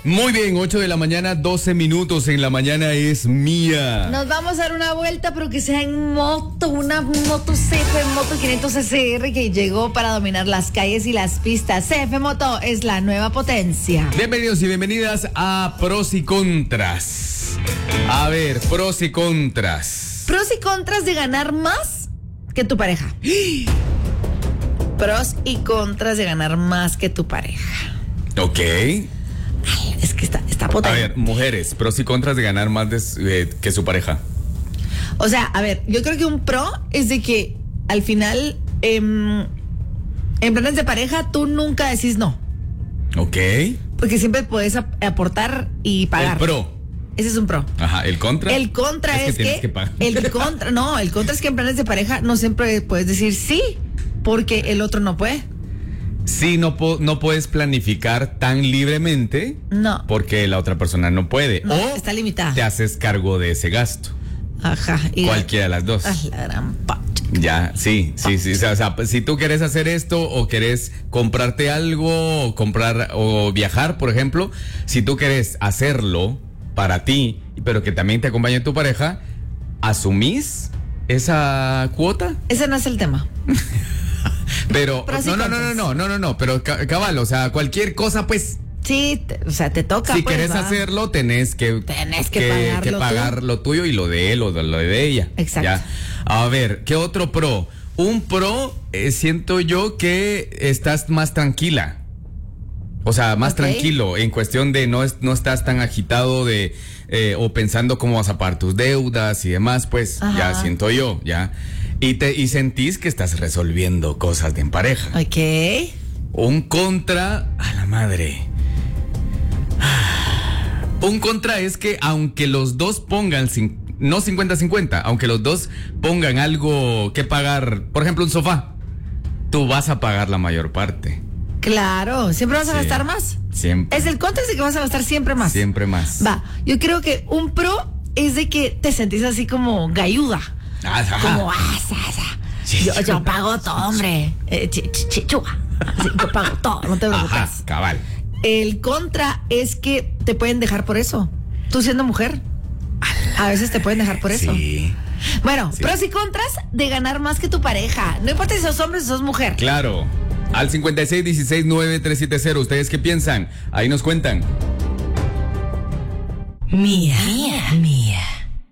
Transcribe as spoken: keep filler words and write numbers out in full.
Muy bien, ocho de la mañana, doce minutos en la mañana es mía. Nos vamos a dar una vuelta, pero que sea en moto, una moto C F Moto quinientos C R que llegó para dominar las calles y las pistas. C F Moto es la nueva potencia. Bienvenidos y bienvenidas a Pros y Contras. A ver, pros y contras. Pros y contras de ganar más que tu pareja. Pros y contras de ganar más que tu pareja. Ok. Ay, es que está, está potente. A ver, mujeres, pros y contras de ganar más de, eh, que su pareja. O sea, a ver, yo creo que un pro es de que al final, eh, en planes de pareja, tú nunca decís no. Ok. Porque siempre puedes ap- aportar y pagar. El pro. Ese es un pro. Ajá, el contra. El contra es es, que, tienes que, que pagar. el contra, no, el contra es que en planes de pareja no siempre puedes decir sí, porque el otro no puede. Sí, no, po- no puedes planificar tan libremente. No. Porque la otra persona no puede. No, o está limitada. te haces cargo de ese gasto. Ajá. Y Cualquiera de las dos. Ah, la gran pa- Ya, sí, sí, sí. O sea, o sea, si tú quieres hacer esto o querés comprarte algo o comprar o viajar, por ejemplo, si tú quieres hacerlo para ti, pero que también te acompañe tu pareja, ¿asumís esa cuota? Ese no es el tema. Pero, Pros y no, no, no, no, contras. no, no, no, no, pero ca- cabal, o sea, cualquier cosa, pues, Sí, te- o sea, te toca. si pues, querés va. hacerlo, tenés que, Tenés que pagarlo que tú. pagar lo tuyo y lo de él o de lo de ella. Exacto. Ya. A ver, ¿qué otro pro? Un pro, eh, siento yo que estás más tranquila. O sea, más Ok. tranquilo en cuestión de no, es, no estás tan agitado de eh, o pensando cómo vas a pagar tus deudas y demás, pues Ajá. ya siento yo, ya. Y, te, y sentís que estás resolviendo cosas de en pareja. Ok. Un contra a la madre. Un contra es que aunque los dos pongan, cin- no cincuenta cincuenta, aunque los dos pongan algo que pagar, por ejemplo un sofá, tú vas a pagar la mayor parte. Claro, siempre vas a Sí. gastar más. Siempre. Es el contra es de que vas a gastar siempre más. Siempre más. Va, yo creo que un pro es de que te sentís así como galluda. Ajá. Como, ah, sa, sa. Sí. Yo, yo pago todo, hombre. Eh, chi- chi- chichuga. Así, yo pago todo, no te preocupes. Ajá, cabal. El contra es que te pueden dejar por eso. Tú siendo mujer, a veces te pueden dejar por eso. Sí, Bueno, Sí. pros y contras de ganar más que tu pareja. No importa si sos hombre o si sos mujer. claro. Al cincuenta y seis dieciséis nueve tres siete cero, ¿ustedes qué piensan? Ahí nos cuentan. Mía, mía, mía.